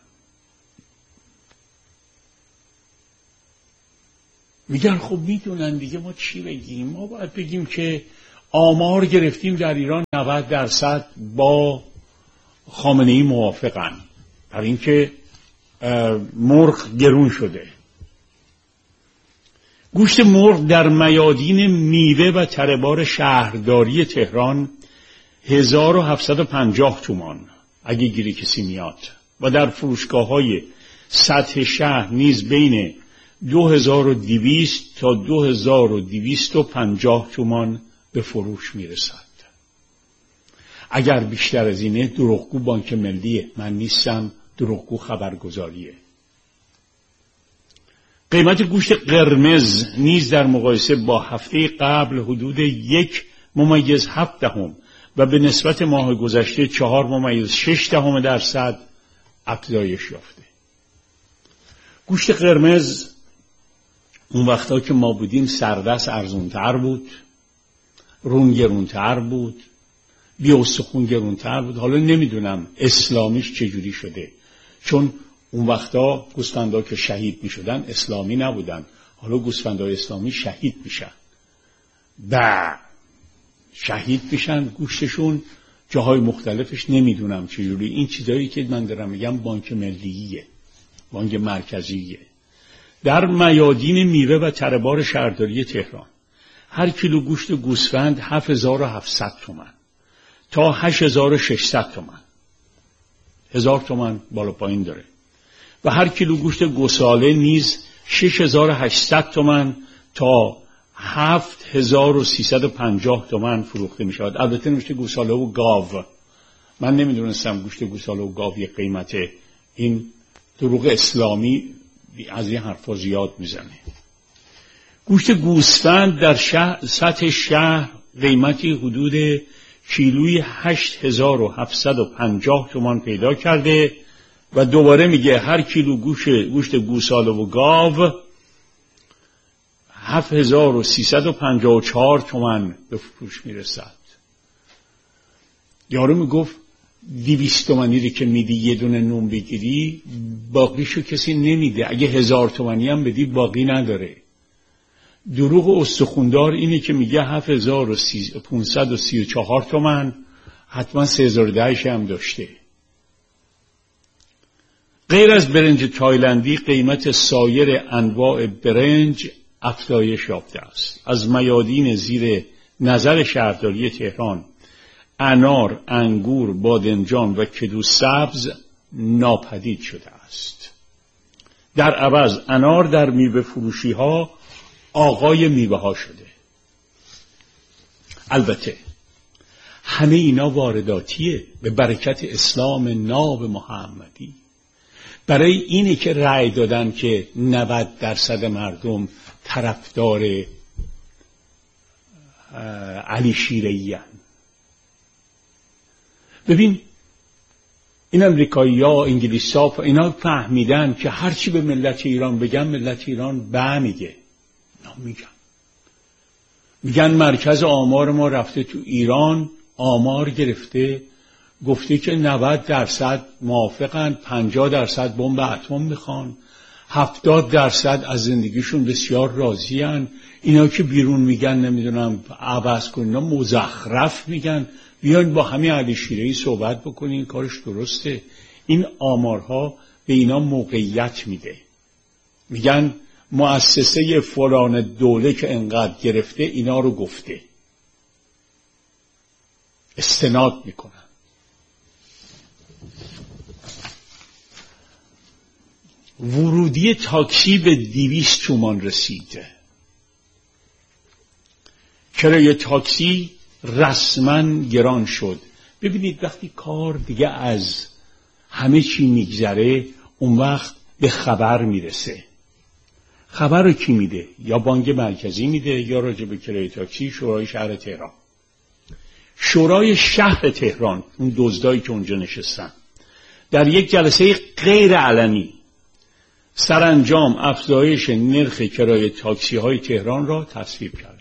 میگن خب میدونن دیگه، ما چی بگیم؟ ما باید بگیم که آمار گرفتیم در ایران 90% با خامنه‌ای موافقن، برای اینکه مرغ گرون شده. گوشت مرغ در میادین میوه و تره‌بار شهرداری تهران 1750 تومان اگه گیری کسی میاد و در فروشگاه‌های سطح شهر نیز بین 2200 تا 2250 تومان به فروش میرسد. اگر بیشتر از اینه دروغگو بانک ملیه، من نیستم، دروغگو خبرگزاریه. قیمت گوشت قرمز نیز در مقایسه با هفته قبل حدود 1.7 و به نسبت ماه گذشته 4.6% افزایش یافته. گوشت قرمز اون وقتا که ما بودیم سردست ارزونتر بود، رون گرونتر بود، بیاستخون گرونتر بود. حالا نمیدونم اسلامیش چجوری شده، چون اون وقتا گوسفندا که شهید می شدن اسلامی نبودن، حالا گوسفندای اسلامی شهید میشن شهید میشن، گوشتشون جاهای مختلفش نمیدونم چجوری. این چیزایی که من دارم میگم بانک ملیه، بانک مرکزیه. در میادین میوه و تره‌بار شهرداری تهران هر کیلو گوشت گوسفند 7700 تومان تا 8600 تومان، 1000 تومان بالا پایین داره، و هر کیلو گوشت گوساله نیز 6800 تومان تا 7350 تومان فروخته می شود. البته نوشته گوساله و گاو، من نمیدونستم گوشت گوساله و گاو یه قیمته. این دروغ اسلامی از این حرفا زیاد میزنه. گوشت گوسفند در سطح شهر قیمتی حدود کیلوی 8750 تومان پیدا کرده و دوباره میگه هر کیلو گوشت گوساله و گاو 7354 تومان به فروش میرسد. یارو میگفت 200 تومانی که میدی یه دونه نون بگیری باقیشو کسی نمیده، اگه 1000 تومانی هم بدی باقی نداره. دروغ استخوندار اینه که میگه 7534 تومان، حتما 3010 هم داشته. غیر از برنج تایلندی قیمت سایر انواع برنج افزایش یافته است. از میادین زیر نظر شهرداری تهران انار، انگور، بادنجان و کدو سبز ناپدید شده است. در عوض انار در میوه فروشی ها آقای میوه ها شده. البته همه اینا وارداتیه به برکت اسلام ناب محمدی. برای اینه که رأی دادن که 90% مردم طرفدار علی شیره‌ای هستند. ببین این امریکایی‌ها، انگلیس‌ها اینا فهمیدن که هرچی به ملت ایران بگن ملت ایران به میگه. میگن مرکز آمار ما رفته تو ایران، آمار گرفته، گفته که 90% موافقن، 50% بمب اتم میخوان، 70% از زندگیشون بسیار راضی‌ان. اینا که بیرون میگن نمیدونم عوض کن، اینا مزخرف میگن. بیاین با همین علی شیره‌ای صحبت بکنین، کارش درسته. این آمارها به اینا موقعیت میده. میگن مؤسسه فلان دوله که انقدر گرفته اینا رو گفته، استناد میکنن. ورودی تاکسی به 200 تومان رسیده. کرایه تاکسی رسما گران شد. ببینید وقتی کار دیگه از همه چی میگذره، اون وقت به خبر میرسه. خبر رو کی میده؟ یا بانک مرکزی میده یا راجع به کرایه تاکسی شورای شهر تهران. شورای شهر تهران، اون دزدایی که اونجا نشستن، در یک جلسه غیر علنی سرانجام افزایش نرخ کرایه تاکسی های تهران را تصویب کردند.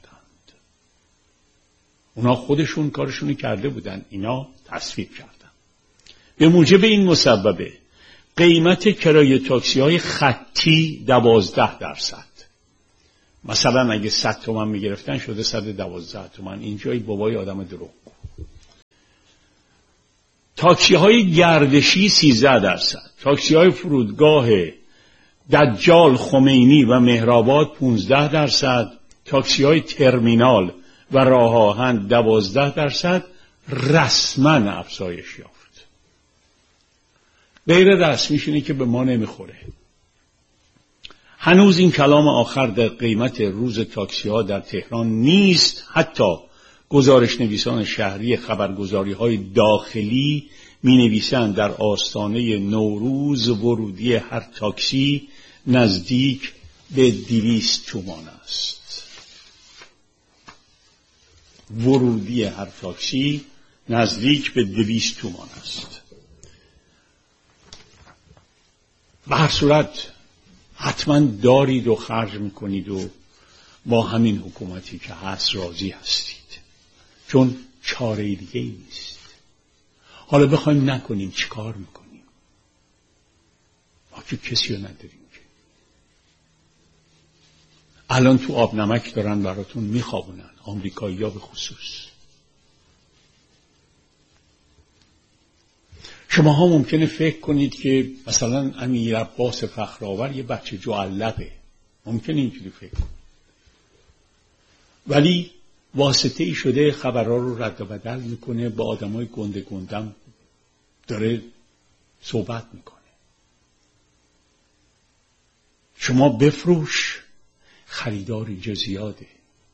اونا خودشون کارشونو کرده بودن، اینا تصویب کردن. به موجب این مسببه قیمت کرایه تاکسی های خطی 12%. مثلا اگه 100 تومن میگرفتن شده 112 تومن. اینجای بابای آدم دروغ. تاکسی های گردشی 13%. تاکسی های فرودگاه دجال، خمینی و مهرآباد 15%. تاکسی های ترمینال و راه آهن 12% رسما افزایش یافت. غیر رسمیش اینه که به ما نمیخوره. هنوز این کلام آخر در قیمت روز تاکسی ها در تهران نیست. حتی گزارش نویسان شهری خبرگزاری های داخلی می نویسند در آستانه نوروز ورودی هر تاکسی نزدیک به 200 تومان است. ورودی هر تاکسی نزدیک به 200 تومان است. به هر صورت حتما دارید و خرج میکنید و با همین حکومتی که هست راضی هستید، چون چاره دیگه ای نیست. حالا بخوایم نکنیم چی کار میکنیم؟ ما که کسی رو نداریم که. الان تو آب نمک دارن براتون میخوابونن، آمریکایی ها به خصوص. شما ها ممکنه فکر کنید که مثلا امیر عباس فخرآور یه بچه جعلبه. ممکنه اینجوری فکر کنید. ولی واسطه ای شده خبرها رو رد و بدل میکنه، با آدمای گنده گندم داره صحبت میکنه. شما بفروش، خریدار اینجا زیاده.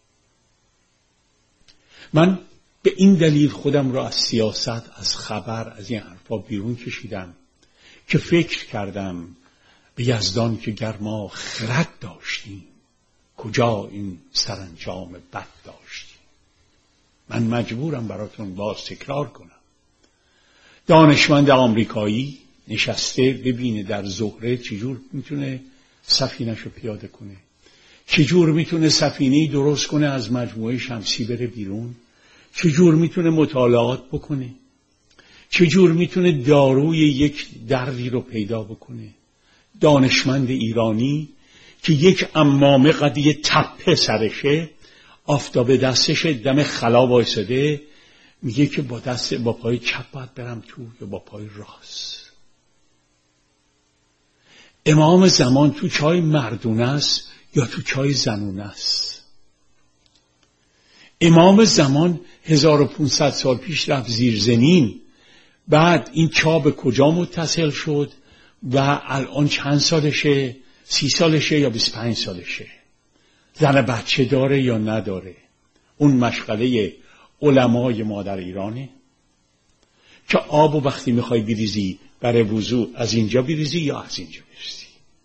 من به این دلیل خودم را از سیاست، از خبر، از این حرفا بیرون کشیدم که فکر کردم به یزدان که گر ما خرد داشتیم کجا این سرانجام بد داشتیم. من مجبورم براتون باز تکرار کنم. دانشمند آمریکایی نشسته ببینه در زهره چجور میتونه سفینه‌شو پیاده کنه، چجور میتونه سفینه‌ای درست کنه از مجموعه شمسی بره بیرون، چجور میتونه مطالعات بکنه، چجور میتونه داروی یک دردی رو پیدا بکنه. دانشمند ایرانی که یک عمامه قدی تپه سرشه، آفتاب دستش، دم خلا وایساده، میگه که با پای چپ باید برم تو یا با پای راست. امام زمان تو چای مردونه است یا تو چای زنونه است. امام زمان 1500 سال پیش رفت زیر زمین، بعد این چاه به کجا متصل شد و الان چند سالشه؟ 30 سالشه یا 25 سالشه؟ زن بچه داره یا نداره؟ اون مشغله علمای ما در ایرانه که آب و وقتی میخوای بریزی برای وضو از اینجا بریزی یا از اینجا بریزی.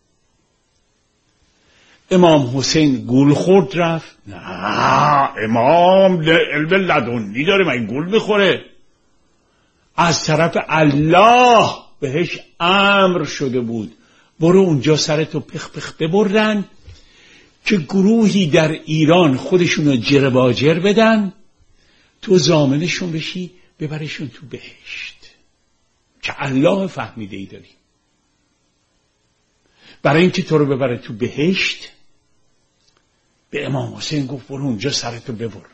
امام حسین گول خورد رفت؟ نه، امام علم لدنی داره، من گول بخوره. از طرف الله بهش امر شده بود برو اونجا سرتو پخ پخ ببرن که گروهی در ایران خودشونو جرباجر بدن، تو ضامنشون بشی ببرشون تو بهشت. که الله فهمیده ای داری. برای اینکه تو رو ببره تو بهشت به امام حسین گفت برو اونجا سرتو ببرن.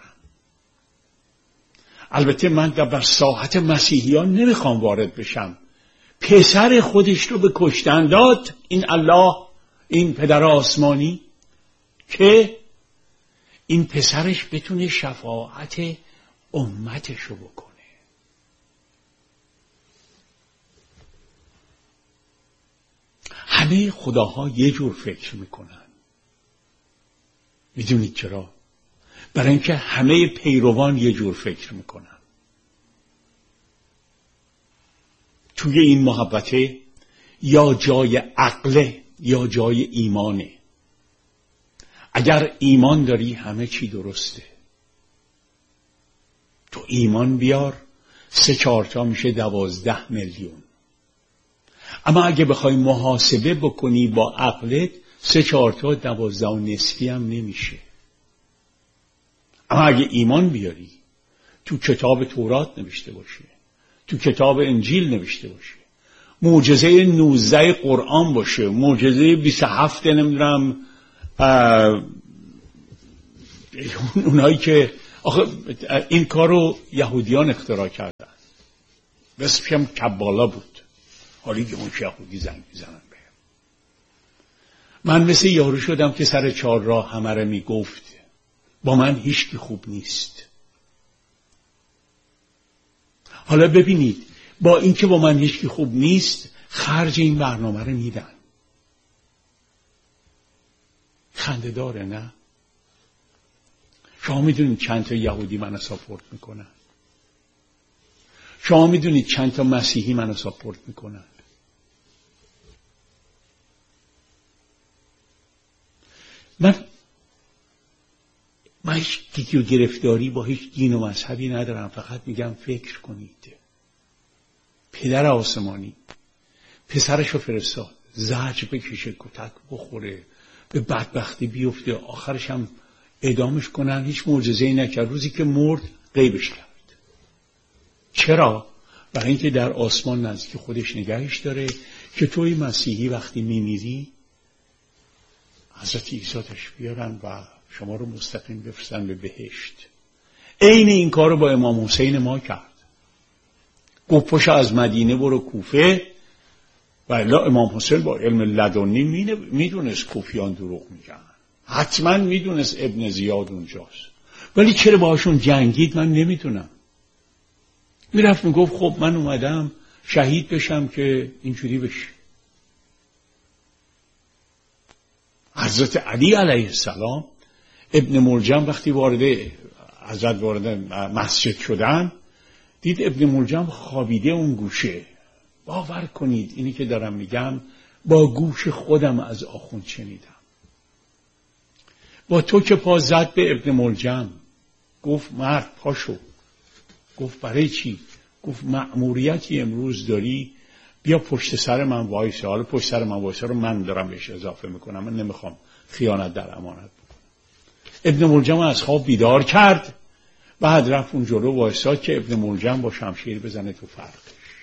البته من در ساحت مسیحیان نمیخوام وارد بشم. پسر خودش رو به کشتن داد این الله، این پدر آسمانی، که این پسرش بتونه شفاعت امتش رو بکنه. همه خداها یه جور فکر میکنن. میدونید چرا؟ برای اینکه همه پیروان یه جور فکر میکنن. توی این محبته یا جای عقله یا جای ایمانه. اگر ایمان داری همه چی درسته. تو ایمان بیار 3-4 تا میشه 12 میلیون. اما اگه بخوای محاسبه بکنی با عقلت 3 4 تا 12 و نصفی هم نمیشه. اما اگه ایمان بیاری، تو کتاب تورات نوشته باشه، تو کتاب انجیل نوشته باشه، معجزه 19 قرآن باشه، معجزه 27 نمیدونم اونایی که آخه این کارو یهودیان اختراع کردن، اسمش هم کبالا بود. حالی که اون یهودی زنگ میزنن بهم. من مثل یارو شدم که سر 4 راه همه رو میگفت با من هیچکی خوب نیست. حالا ببینید، با اینکه با من هیچکی خوب نیست خرج این برنامه رو میدن. خنده داره نه؟ شما میدونید چند تا یهودی منو ساپورت میکنن؟ شما میدونید چند تا مسیحی منو ساپورت میکنن؟ من هیچ دیگه گرفتاری با هیچ دین و مذهبی ندارم. فقط میگم فکر کنید. پدر آسمانی پسرشو فرستاد، زجر بکشه، کتک بخوره، به بدبختی بیفته، آخرش هم اعدامش کنن، هیچ معجزه‌ای نکرد. روزی که مرد غیبش کرد. چرا؟ برای اینکه در آسمان نزدیک خودش نگهش داره که توی مسیحی وقتی میمیری حضرت عیسی تشریف بیارن و شما رو مستقیم بفرستن به بهشت. عین این کار رو با امام حسین ما کرد. گفت پاشو از مدینه برو کوفه، و الا امام حسین با علم لدنی میدونست کوفیان دروغ میگن، حتما میدونست ابن زیاد اونجاست، ولی چرا باهاشون جنگید من نمیدونم. میرفت میگفت خب من اومدم شهید بشم که اینجوری بشه. حضرت علی علیه السلام ابن ملجم وقتی وارد مسجد شدن دید ابن ملجم خوابیده اون گوشه. باور کنید اینی که دارم میگم با گوش خودم از آخوند شنیدم. با تو که پا زد به ابن ملجم گفت مرد پاشو. گفت برای چی؟ گفت مأموریتی امروز داری، بیا پشت سر من وایسا. حالا پشت سر من وایسا رو من دارم بهش اضافه میکنم، من نمیخوام خیانت در امانت بکنم. ابن ملجم از خواب بیدار کرد، بعد رفت اون جلو وایسا که ابن ملجم با شمشیر بزنه تو فرقش.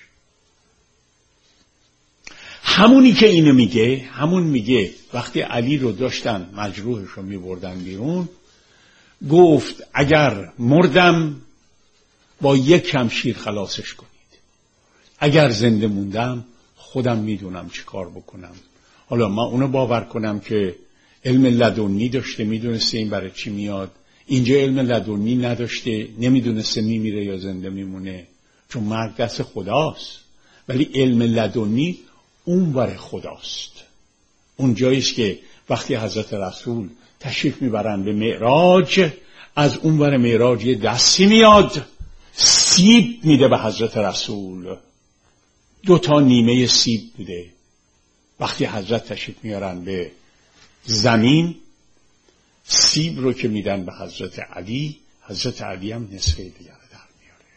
همونی که اینو میگه، همون میگه وقتی علی رو داشتن مجروحش رو میبردن بیرون، گفت اگر مردم با یک شمشیر خلاصش کنید، اگر زنده موندم خودم میدونم چی کار بکنم. حالا من اونو باور کنم که علم لدنی داشته، میدونسته این برای چی میاد. اینجا علم لدنی نداشته، نمیدونسته میمیره یا زنده میمونه، چون مرگ دست خداست. ولی علم لدنی اون بر خداست. اون جاییست که وقتی حضرت رسول تشریف میبرن به معراج، از اون بر معراج یه دستی میاد سیب میده به حضرت رسول. 2 نیمه سیب بوده. وقتی حضرت تشریف میارن به زمین، سیب رو که میدن به حضرت علی، حضرت علی هم نصفه دیگر در میاره.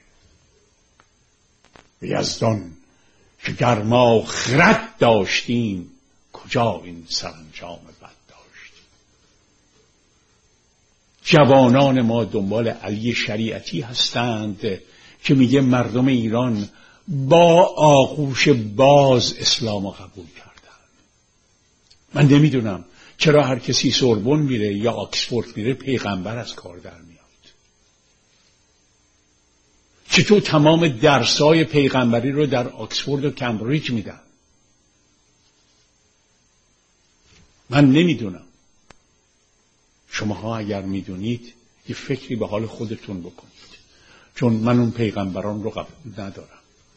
به یزدان که گر ما خرد داشتیم، کجا این سرانجام بد داشتیم. جوانان ما دنبال علی شریعتی هستند که میگه مردم ایران با آغوش باز اسلام قبول کردن. من نمیدونم چرا هر کسی سوربن میره یا آکسفورد میره پیغمبر از کار در میاد. چطور تمام درسای پیغمبری رو در آکسفورد و کمبریج میدن؟ من نمیدونم. شماها اگر میدونید یه فکری به حال خودتون بکنید، چون من اون پیغمبران رو قبول ندارم.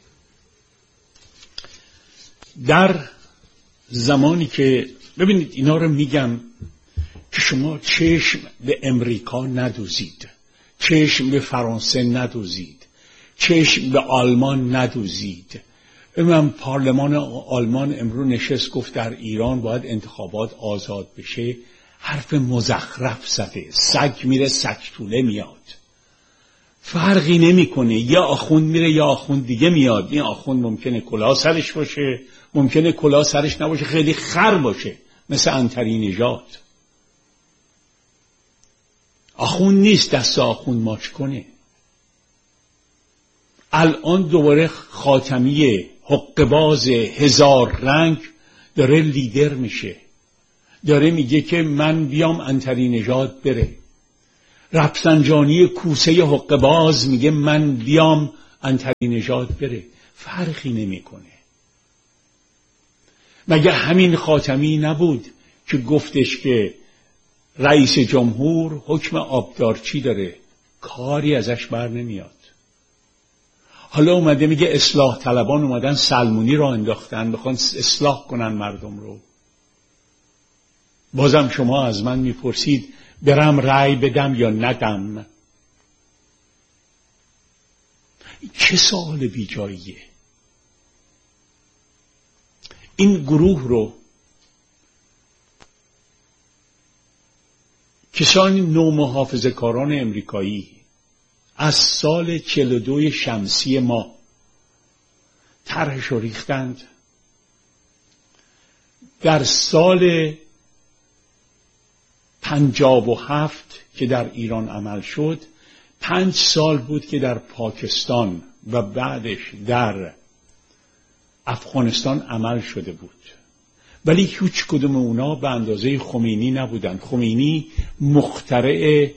در زمانی که ببینید اینا رو میگم که شما چشم به امریکا ندوزید، چشم به فرانسه ندوزید، چشم به آلمان ندوزید. من پارلمان آلمان امروز نشست گفت در ایران باید انتخابات آزاد بشه، حرف مزخرف زده. سگ میره سگ توله میاد، فرقی نمیکنه. یا آخوند میره یا آخوند دیگه میاد. این آخوند ممکنه کلاه سرش باشه، ممکنه کلاه سرش نباشه، خیلی خر باشه، مثل عنتری نژاد. آخوند نیست دست آخوند ماچ کنه. الان دوباره خاتمی حقه‌باز هزار رنگ داره لیدر میشه، داره میگه که من بیام عنتری نژاد بره. رفسنجانی کوسه حقه‌باز میگه من بیام عنتری نژاد بره. فرقی نمیکنه. مگه همین خاتمی نبود که گفتش که رئیس جمهور حکم آبدارچی داره، کاری ازش بر نمیاد. حالا اومده میگه اصلاح طلبان اومدن سلمونی را انداختن، بخوان اصلاح کنن مردم رو. بازم شما از من میپرسید برم رأی بدم یا ندم. چه سوال بی جاییه. این گروه رو کسانی نومحافظه‌کاران امریکایی از سال 42 شمسی ما طرحش رو ریختند. در سال 57 که در ایران عمل شد، 5 سال بود که در پاکستان و بعدش در افغانستان عمل شده بود، ولی هیچ کدوم اونا به اندازه خمینی نبودند. خمینی مخترع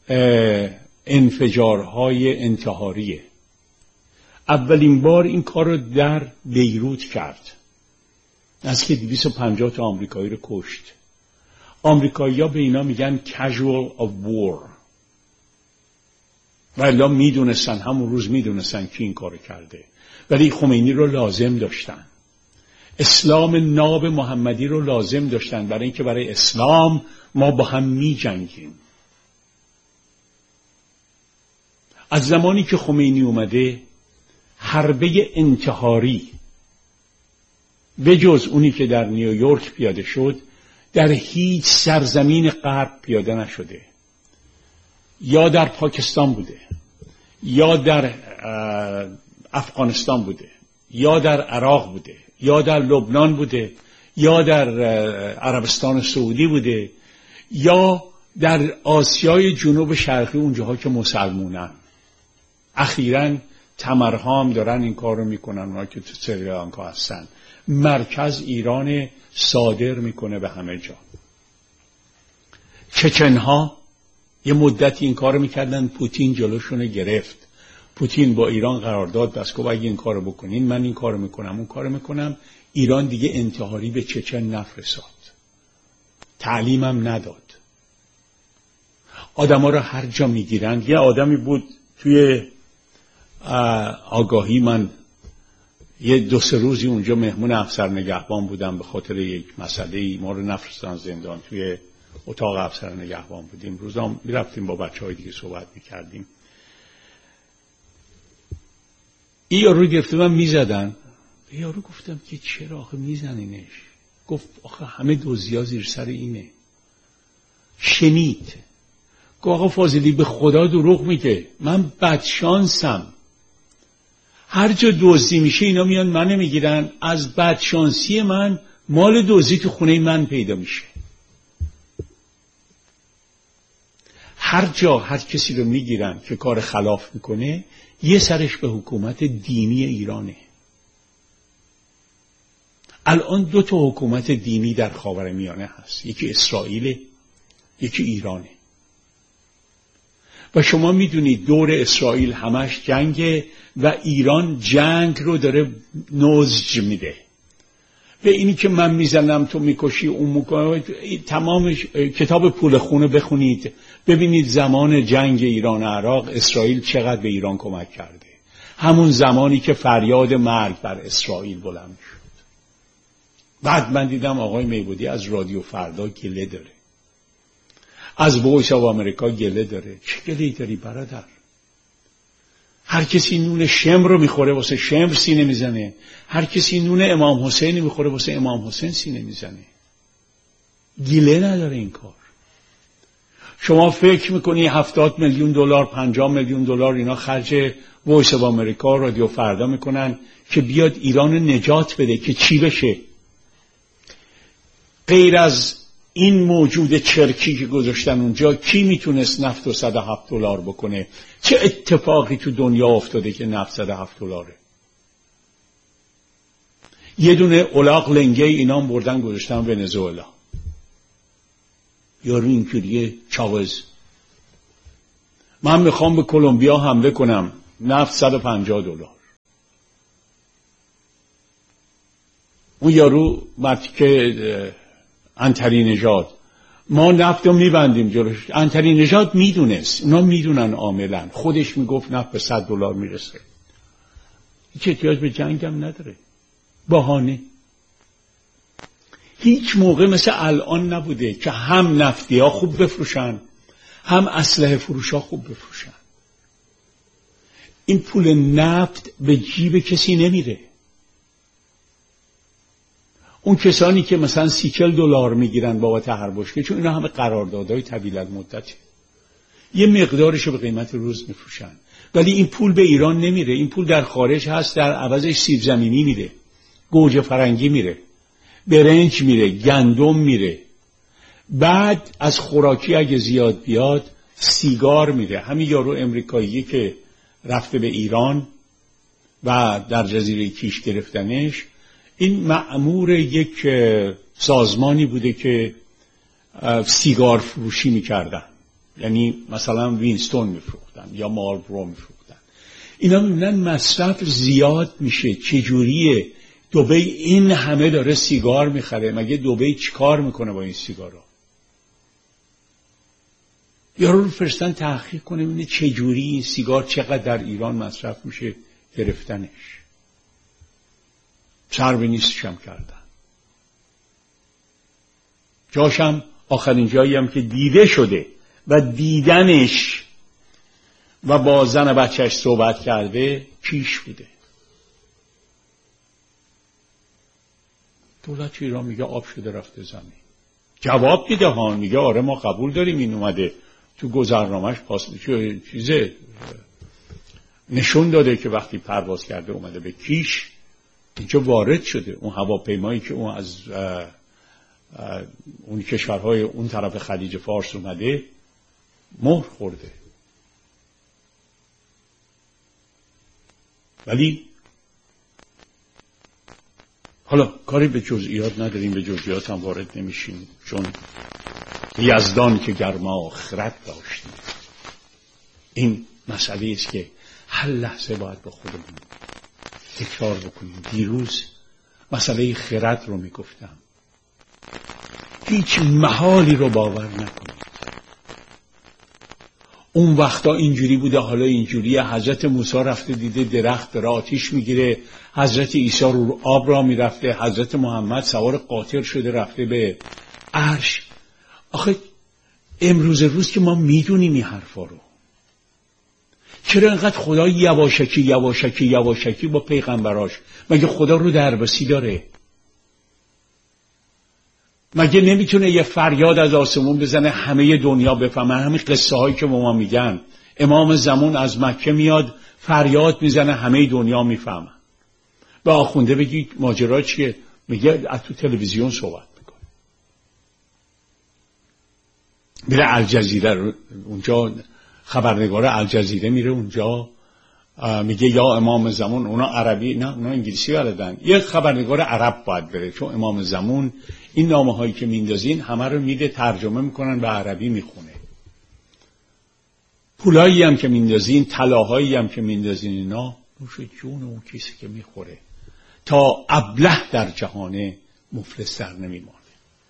انفجارهای انتحاریه. اولین بار این کار رو در بیروت کرد، از که 250 تا آمریکایی رو کشت. آمریکایی‌ها به اینا میگن casual of war، ولی میدونستن، همون روز میدونستن کی این کار کرده، ولی خمینی رو لازم داشتن. اسلام ناب محمدی رو لازم داشتن، برای اینکه برای اسلام ما با هم میجنگیم. از زمانی که خمینی اومده، حربه انتحاری به جز اونی که در نیویورک پیاده شد در هیچ سرزمین غرب پیاده نشده. یا در پاکستان بوده، یا در افغانستان بوده، یا در عراق بوده، یا در لبنان بوده، یا در عربستان سعودی بوده، یا در آسیای جنوب شرقی اونجاها که مسلمونن. اخیراً تمرها هم دارن این کار رو میکنن، اونها که تو سریلانکا هستن. مرکز ایران صادر میکنه به همه جا. چچنها یه مدتی این کار رو میکردن، پوتین جلوشون گرفت. پوتین با ایران قرارداد بست که اگه این کار رو بکنین من این کار رو میکنم، اون کار رو میکنم. ایران دیگه انتحاری به چچن نفرستاد، تعلیمم نداد. آدما رو هر جا میگیرن. یه آدمی بود توی آگاهی، من یه 2-3 روزی اونجا مهمون افسر نگهبان بودم، به خاطر یک مسئله ما رو نفرستادن زندان. توی اتاق افسر نگهبان بودیم، روزا میرفتیم با بچهای دیگه صحبت میکردیم. این یارو گرفته من میزدن. یارو گفتم که چرا آخه میزنینش؟ گفت آخه همه دزدیا زیر سر اینه. شنید. گفت آقا فاضلی به خدا دروغ میگه، من بدشانسم. هر جا دزدی میشه اینا میان منو میگیرن، از بدشانسی من مال دزدی تو خونه من پیدا میشه. هر جا هر کسی رو میگیرن که کار خلاف میکنه، یه سرش به حکومت دینی ایرانه. الان 2 تا حکومت دینی در خاورمیانه هست، یکی اسرائیل، یکی ایرانه. و شما میدونید دور اسرائیل همش جنگه و ایران جنگ رو داره نوزج میده. به اینی که من میزنم تو میکشی اون میکنه. تمام کتاب پول خونه بخونید ببینید زمان جنگ ایران و عراق اسرائیل چقدر به ایران کمک کرده. همون زمانی که فریاد مرگ بر اسرائیل بلند شد. بعد من دیدم آقای میبودی از رادیو فردا گله داره، از وایس آف آمریکا گله داره. چه گله‌ای داری برادر؟ هر کسی نون شمر رو میخوره واسه شمر سینه میزنه، هر کسی نون امام حسین میخوره واسه امام حسین سینه میزنه. گله نداره این کار. شما فکر میکنی $70 میلیون 50 میلیون اینا خرج وایس آف آمریکا رادیو فردا میکنن که بیاد ایران نجات بده که چی بشه؟ غیر از این موجود چرکی که گذاشتن اونجا کی میتونست نفت رو $107 بکنه؟ چه اتفاقی تو دنیا افتاده که نفت $107؟ یه دونه الاغ لنگه اینا هم بردن گذاشتن ونزوئلا. یارو اینجوریه چاوز. من میخوام به کلمبیا حمله کنم، نفت $150. اون یارو وقتی که عنتری نژاد ما نفت رو میبندیم جلوش، عنتری نژاد میدونست، اونا میدونن عاملا، خودش میگفت نفت به $100 میرسه. هیچ احتیاج به جنگ هم نداره، بهانه. هیچ موقع مثل الان نبوده که هم نفتی ها خوب بفروشن هم اسلحه فروش ها خوب بفروشن. این پول نفت به جیب کسی نمیره. اون کسانی که مثلا $30-40 میگیرن بابت هر بشکه، چون اینا همه قراردادهای طویل المدته، یه مقدارشو به قیمت روز میفروشن، ولی این پول به ایران نمیره. این پول در خارج هست، در عوضش سیب زمینی میره، گوجه فرنگی میره، برنج میره، گندم میره، بعد از خوراکی اگه زیاد بیاد سیگار میره. همین یارو امریکایی که رفته به ایران و در جزیره کیش گرفتنش، این مأمور یک سازمانی بوده که سیگار فروشی میکردن، یعنی مثلا وینستون میفروختن یا مارلبورو میفروختن. اینا میبینن مصرف زیاد میشه، چجوریه دبی این همه داره سیگار میخره، مگه دبی چیکار میکنه با این سیگارا؟ یارو رو فرستن تحقیق کنه ببینه چجوری این سیگار چقدر در ایران مصرف میشه، گرفتنش. سر به نیستش هم کردن. جاشم آخرین جایی هم که دیده شده و دیدنش و با زن بچهش صحبت کرده کیش بوده. دولت ایران میگه آب شده رفته زمین. جواب میده ها، میگه آره ما قبول داریم این اومده تو گذرنامه‌اش چیزه نشون داده که وقتی پرواز کرده اومده به کیش، اینجا وارد شده. اون هواپیمایی که اون از اون کشورهای اون طرف خلیج فارس اومده مهر خورده. ولی حالا کاری به جزئیات نداریم، به جزئیات هم وارد نمیشیم، چون یزدان که گرما خرد داشتیم. این مسئله است که هر لحظه باید با خودمون تکرار بکنیم. دیروز مسئله خرد رو میگفتم، هیچ محالی رو باور نکنید. اون وقتا اینجوری بوده، حالا اینجوریه. حضرت موسی رفته دیده درخت داره آتیش میگیره، حضرت عیسی رو آب را میرفته، حضرت محمد سوار قاطر شده رفته به عرش. آخه امروز روز که ما میدونیم این حرفا رو، چرا اینقدر خدا یواشکی یواشکی یواشکی با پیغمبراش؟ مگه خدا رو دربسی داره؟ مگه نمیتونه یه فریاد از آسمون بزنه همه دنیا بفهمه؟ همین قصه هایی که ما میگن، امام زمان از مکه میاد فریاد میزنه همه دنیا میفهمن. به آخونده بگید ماجرا چیه؟ میگه از تو تلویزیون صحبت میکنه، میره الجزیره، اونجا خبرنگار الجزیره میره اونجا میگه یا امام زمان. اونا عربی نه، اونا انگلیسی بلدن. یه خبرنگار عرب باید بره، چون امام زمان این نامه هایی که میندازین همه رو میده ترجمه میکنن به عربی میخونه. پولایی هم که میندازین، طلاهایی هم که میندازین، اینا نوش جون اون کسی که میخوره تا ابله در جهان مفلس در نمیمانه.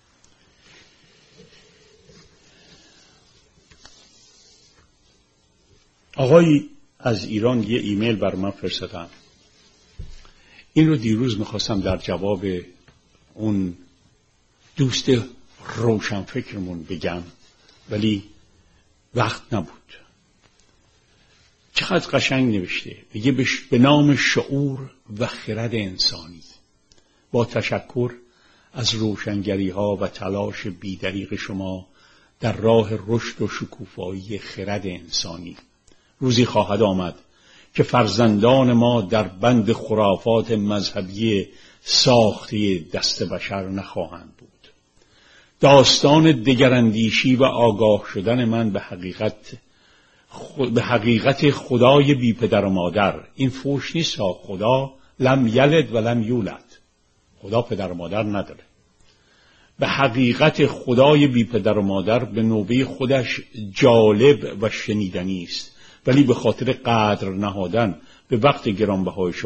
آقایی از ایران یه ایمیل بر من فرستادن. این رو دیروز میخواستم در جواب اون دوست روشنفکرمون بگم، ولی وقت نبود. چقدر قشنگ نوشته. میگه به نام شعور و خرد انسانی، با تشکر از روشنگری ها و تلاش بیدریغ شما در راه رشد و شکوفایی خرد انسانی، روزی خواهد آمد که فرزندان ما در بند خرافات مذهبی ساخته دست بشر نخواهند بود. داستان دگراندیشی و آگاه شدن من به حقیقت خدای بی پدر و مادر، این فوش نیست. خدا لم یلد و لم یولد، خدا پدر و مادر نداره. به حقیقت خدای بی پدر و مادر به نوبه خودش جالب و شنیدنی است، ولی به خاطر قدر نهادن به وقت گرانبهای شما